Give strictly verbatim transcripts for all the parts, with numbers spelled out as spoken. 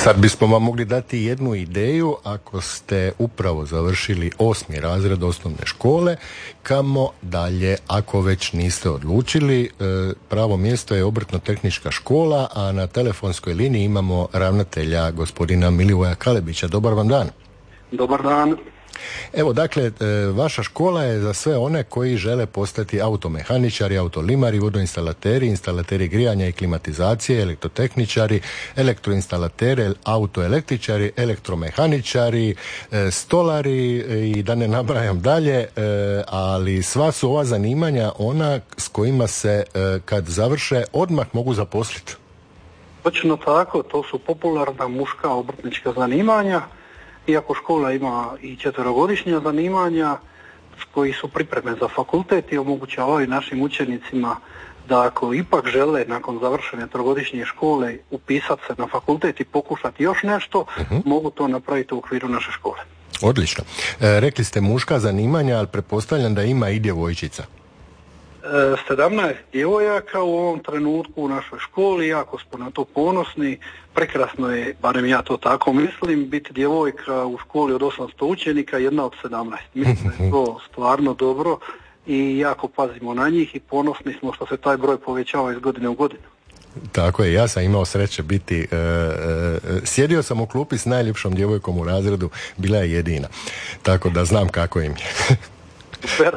Sad bismo vam mogli dati jednu ideju ako ste upravo završili osmi razred osnovne škole, kamo dalje ako već niste odlučili. Pravo mjesto je Obrtno-tehnička škola, a na telefonskoj liniji imamo ravnatelja gospodina Milivoja Kalebića. Dobar vam dan. Dobar dan. Evo, dakle, vaša škola je za sve one koji žele postati automehaničari, autolimari, vodoinstalateri, instalateri grijanja i klimatizacije, elektrotehničari, elektroinstalateri, autoelektričari, elektromehaničari, stolari i da ne nabrajam dalje, ali sva su ova zanimanja ona s kojima se kad završe odmah mogu zaposliti. Točno tako, to su popularna muška obrtnička zanimanja. Iako škola ima i četverogodišnja zanimanja koji su pripreme za fakultet i omogućavaju našim učenicima da ako ipak žele nakon završene trogodišnje škole upisati se na fakultet i pokušati još nešto, uh-huh. mogu to napraviti u okviru naše škole. Odlično. E, rekli ste muška zanimanja, ali pretpostavljam da ima i djevojčica. sedamnaest djevojaka u ovom trenutku u našoj školi, jako smo na to ponosni. Prekrasno je, barem ja to tako mislim, biti djevojka u školi od osamsto učenika, jedna od sedamnaest. Mislim da je to stvarno dobro i jako pazimo na njih i ponosni smo što se taj broj povećava iz godine u godinu. Tako je, ja sam imao sreće biti, e, e, sjedio sam u klupi s najljepšom djevojkom u razredu, bila je jedina, tako da znam kako im je. Super.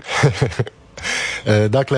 E, dakle, e,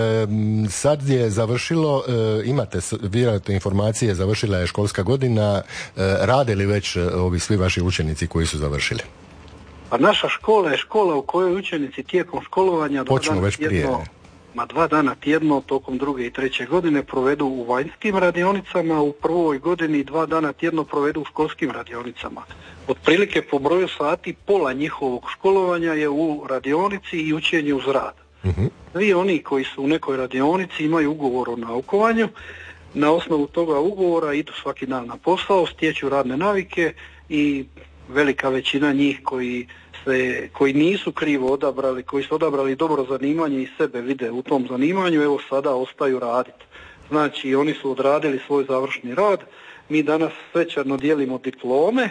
sad je završilo, e, imate vjerojatno informacije, završila je školska godina, e, rade li već ovi svi vaši učenici koji su završili? Pa naša škola je škola u kojoj učenici tijekom školovanja počnu već prije. Tjedno, ma dva dana tjedno tokom druge i treće godine provedu u vanjskim radionicama, u prvoj godini dva dana tjedno provedu u školskim radionicama. Otprilike po broju sati pola njihovog školovanja je u radionici i učenju uz rad. Uh-huh. Svi oni koji su u nekoj radionici imaju ugovor o naukovanju, na osnovu toga ugovora idu svaki dan na posao, stječu radne navike i velika većina njih koji, se, koji nisu krivo odabrali, koji su odabrali dobro zanimanje i sebe vide u tom zanimanju, evo sada ostaju raditi. Znači oni su odradili svoj završni rad, mi danas svečano dijelimo diplome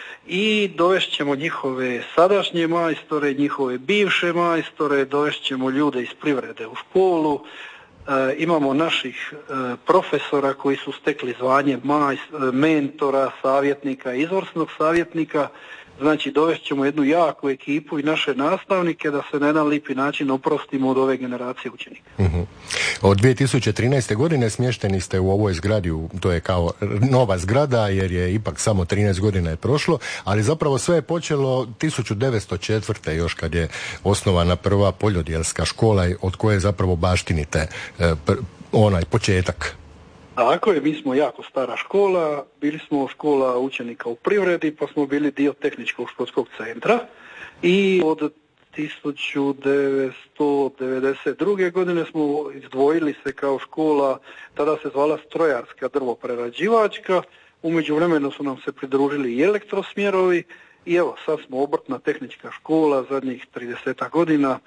i dovešćemo njihove sadašnje majstore, njihove bivše majstore, dovešćemo ljude iz privrede u školu, e, imamo naših e, profesora koji su stekli zvanje majst, mentora, savjetnika, izvrsnog savjetnika. Znači dovešćemo jednu jaku ekipu i naše nastavnike da se na jedan lipi način oprostimo od ove generacije učenika. Uh-huh. Od dvije tisuće trinaeste. godine smješteni ste u ovoj zgradi, to je kao nova zgrada jer je ipak samo trinaest godina je prošlo, ali zapravo sve je počelo tisuću devetsto četvrte. još kad je osnovana prva poljodjelska škola od koje zapravo baštinite eh, pr- onaj početak. Tako je, mi smo jako stara škola, bili smo škola učenika u privredi, pa smo bili dio tehničkog školskog centra i od tisuću devetsto devedeset druge. godine smo izdvojili se kao škola, tada se zvala strojarska drvoprerađivačka, u međuvremenu su nam se pridružili i elektrosmjerovi i evo sad smo obrtna tehnička škola zadnjih trideset godina.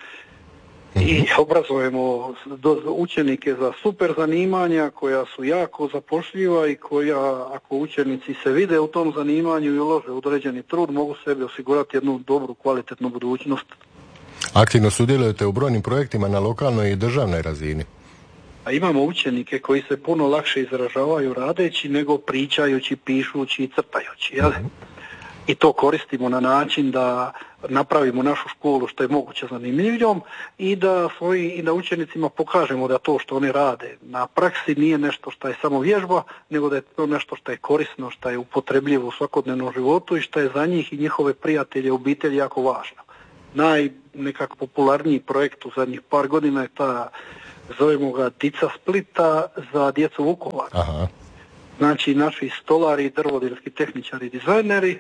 I obrazujemo učenike za super zanimanja koja su jako zapošljiva i koja ako učenici se vide u tom zanimanju i ulože određeni trud mogu sebi osigurati jednu dobru kvalitetnu budućnost. Aktivno sudjelujete u brojnim projektima na lokalnoj i državnoj razini. A imamo učenike koji se puno lakše izražavaju radeći nego pričajući, pišući i crtajući. Jel? Uh-huh. I to koristimo na način da napravimo našu školu što je moguće zanimljivijom i da, svoji, i da učenicima pokažemo da to što oni rade na praksi nije nešto što je samo vježba, nego da je to nešto što je korisno, što je upotrebljivo u svakodnevnom životu i što je za njih i njihove prijatelje, obitelji jako važno. Naj nekako popularniji projekt u zadnjih par godina je ta, zovemo ga Dica Splita za djecu Vukovara. Aha. Znači naši stolari, drvodjelski tehničari, dizajneri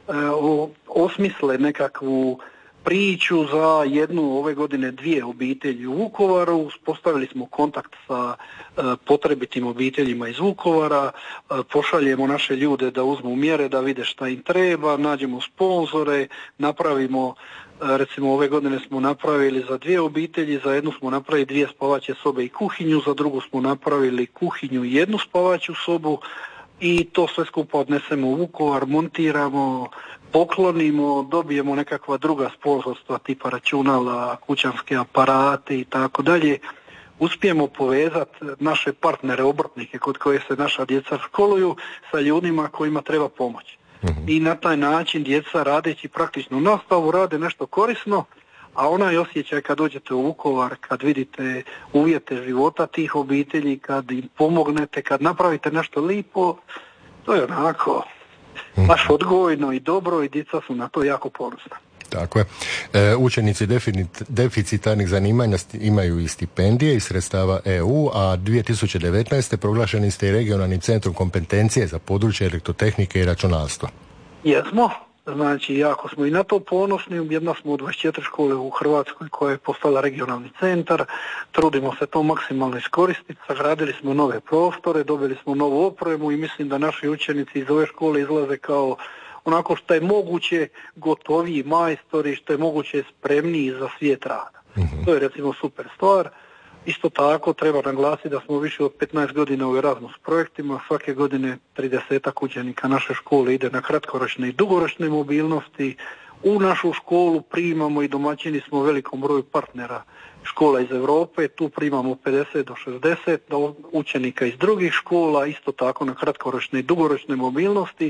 osmisle nekakvu priču za jednu ove godine dvije obitelji u Vukovaru, uspostavili smo kontakt sa e, potrebitim obiteljima iz Vukovara, e, pošaljemo naše ljude da uzmu mjere, da vide šta im treba, nađemo sponzore, napravimo, e, recimo ove godine smo napravili za dvije obitelji, za jednu smo napravili dvije spavaće sobe i kuhinju, za drugu smo napravili kuhinju i jednu spavaću sobu. i to sve skupa odnesemo u Vukovar, montiramo, poklonimo, dobijemo nekakva druga sponzorstva tipa računala, kućanske aparate i tako dalje. Uspijemo povezati naše partnere, obrtnike kod koje se naša djeca školuju sa ljudima kojima treba pomoć. Mm-hmm. I na taj način djeca radeći praktičnu nastavu rade nešto korisno, a onaj osjećaj kad dođete u Vukovar, kad vidite uvjete života tih obitelji, kad im pomognete, kad napravite nešto lipo, to je onako baš odgojno i dobro i djeca su na to jako ponosna. Tako je. E, učenici definit, deficitarnih zanimanja imaju i stipendije i sredstava E U, a dvije tisuće devetnaeste proglašeni ste i regionalnim centrom kompetencije za područje elektrotehnike i računalstva. Jesmo. Znači, jako smo i na to ponosni. Jedna smo u dvadeset četiri škole u Hrvatskoj koja je postala regionalni centar. Trudimo se to maksimalno iskoristiti. Sagradili smo nove prostore, dobili smo novu opremu i mislim da naši učenici iz ove škole izlaze kao onako što je moguće gotoviji majstori, što je moguće spremniji za svijet rada. Mm-hmm. To je recimo super stvar. Isto tako treba naglasiti da smo više od petnaest godina u Erasmus projektima. Svake godine tridesetak učenika naše škole ide na kratkoročne i dugoročne mobilnosti. U našu školu primamo i domaćini smo velikom broju partnera škola iz Europe. Tu primamo pedeset do šezdeset učenika iz drugih škola, isto tako na kratkoročne i dugoročne mobilnosti.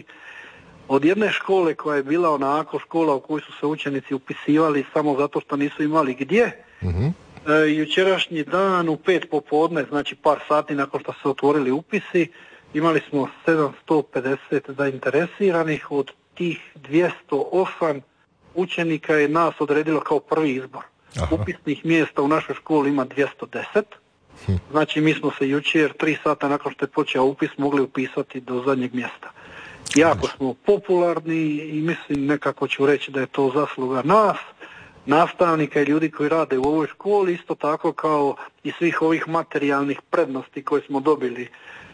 Od jedne škole koja je bila onako škola u kojoj su se učenici upisivali samo zato što nisu imali gdje, mm-hmm. e, jučerašnji dan u pet popodne, znači par sati nakon što se otvorili upisi, imali smo sedamsto pedeset zainteresiranih, od tih dvjesto osam učenika je nas odredilo kao prvi izbor. Aha. Upisnih mjesta u našoj školi ima dvjesto deset, hm. znači mi smo se jučer tri sata nakon što je počeo upis mogli upisati do zadnjeg mjesta. Jako smo popularni i mislim nekako ću reći da je to zasluga nas, nastavnika i ljudi koji rade u ovoj školi, isto tako kao i svih ovih materijalnih prednosti koje smo dobili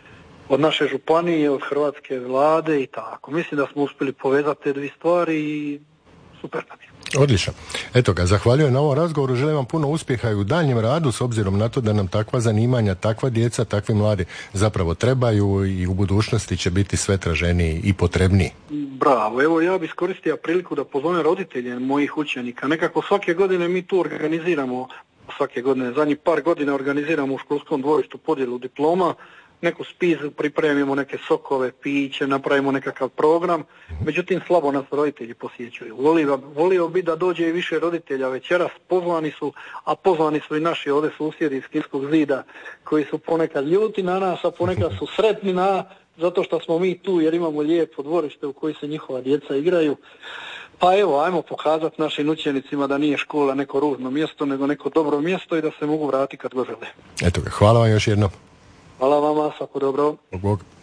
od naše županije, od hrvatske vlade i tako. Mislim da smo uspjeli povezati te dvije stvari i super nam je. Odlično. Eto ga, zahvaljujem na ovom razgovoru, želim vam puno uspjeha i u daljnjem radu s obzirom na to da nam takva zanimanja, takva djeca, takvi mladi zapravo trebaju i u budućnosti će biti sve traženiji i potrebniji. Bravo, evo ja bih iskoristio priliku da pozovem roditelje mojih učenika. Nekako svake godine mi tu organiziramo, svake godine, zadnjih par godina organiziramo u školskom dvorištu podjelu diploma, neku spizu, pripremimo neke sokove, piće, napravimo nekakav program, međutim slabo nas roditelji posjećuju. Volio, volio bi da dođe i više roditelja večeras, pozvani su, a pozvani su i naši ovdje susjedi iz Kinskog zida, koji su ponekad ljuti na nas, a ponekad su sretni na, zato što smo mi tu jer imamo lijepo dvorište u koji se njihova djeca igraju. Pa evo, ajmo pokazati našim učenicima da nije škola neko ružno mjesto, nego neko dobro mjesto i da se mogu vratiti kad go žele. Eto ga, hvala vam još jednom. Hvala vama, svako dobro. Bog, bog.